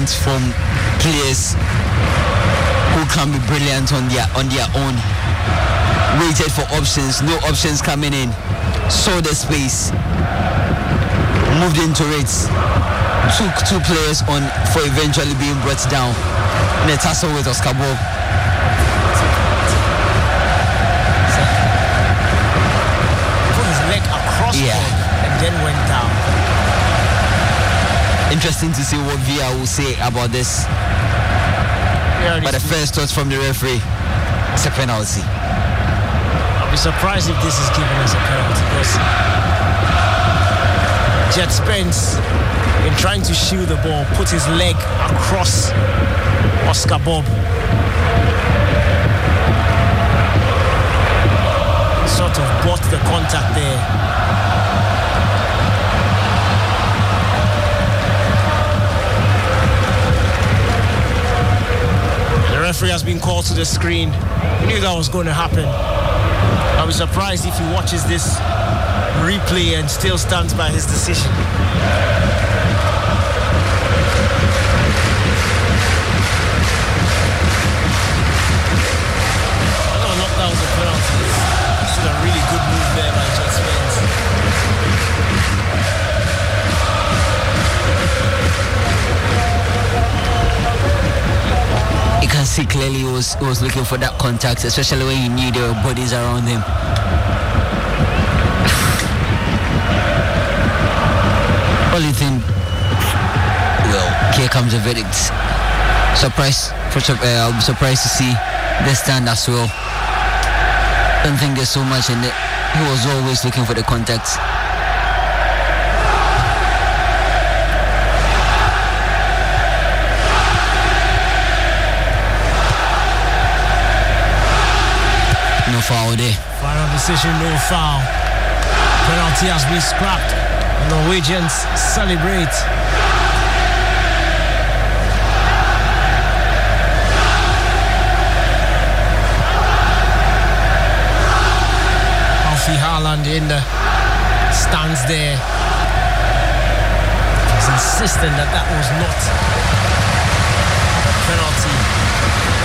from players who can be brilliant on their own. Waited for options, no options coming in. Saw the space, moved into it. Took two players on for eventually being brought down. In a tussle with Oscar Bob. Put his leg across and then went down. Interesting to see what VR will say about this. But the first thoughts from the referee, it's a penalty. I'll be surprised if this is given as a penalty because Jet Spence, in trying to shield the ball, put his leg across Oscar Bob. Sort of bought the contact there. The referee has been called to the screen. We knew that was going to happen. I'll be surprised if he watches this replay and still stands by his decision. That was a penalty. This is a really good move there by Jet Spence. You can see clearly he was looking for that contact, especially when he knew there were bodies around him. Only thing, well, here comes the verdict. I'll be surprised to see the stand as well. Don't think there's so much in it. He was always looking for the contacts. No foul there. Final decision, no foul. Penalty has been scrapped. The Norwegians celebrate. Haaland in the stands there. He's insistent that was not a penalty.